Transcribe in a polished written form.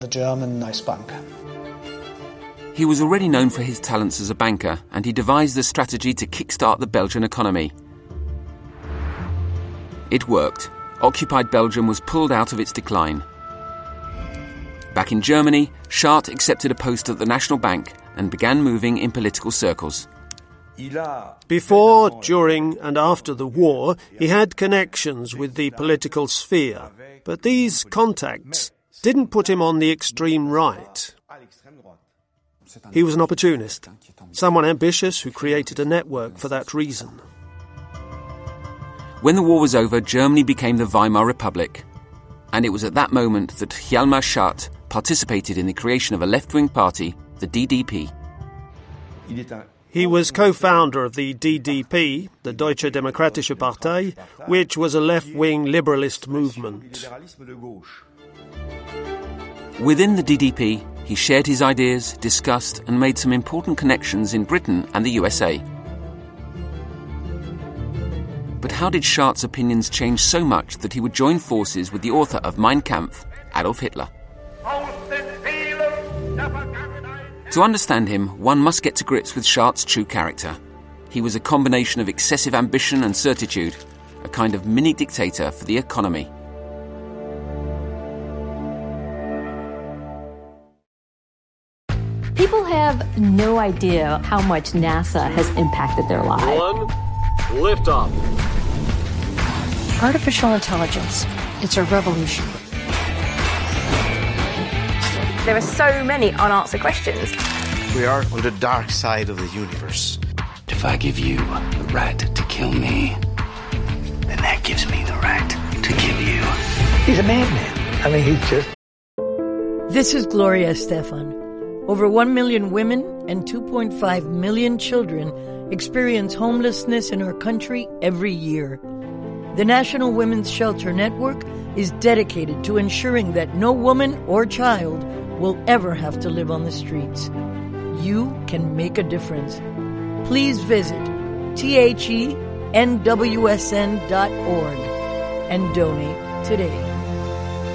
the German Neusbank. He was already known for his talents as a banker, and he devised a strategy to kickstart the Belgian economy. It worked. Occupied Belgium was pulled out of its decline. Back in Germany, Schacht accepted a post at the National Bank and began moving in political circles. Before, during and after the war, he had connections with the political sphere, but these contacts didn't put him on the extreme right. He was an opportunist, someone ambitious who created a network for that reason. When the war was over, Germany became the Weimar Republic, and it was at that moment that Hjalmar Schacht participated in the creation of a left-wing party, the DDP. He was co-founder of the DDP, the Deutsche Demokratische Partei, which was a left-wing liberalist movement. Within the DDP, he shared his ideas, discussed and made some important connections in Britain and the USA. But how did Schacht's opinions change so much that he would join forces with the author of Mein Kampf, Adolf Hitler? To understand him, one must get to grips with Schacht's true character. He was a combination of excessive ambition and certitude, a kind of mini-dictator for the economy. People have no idea how much NASA has impacted their lives. 1, liftoff. Artificial intelligence. It's a revolution. There are so many unanswered questions. We are on the dark side of the universe. If I give you the right to kill me, then that gives me the right to kill you. He's a madman. I mean, he's just... This is Gloria Estefan. Over 1 million women and 2.5 million children experience homelessness in our country every year. The National Women's Shelter Network is dedicated to ensuring that no woman or child will ever have to live on the streets. You can make a difference. Please visit thenwsn.org and donate today.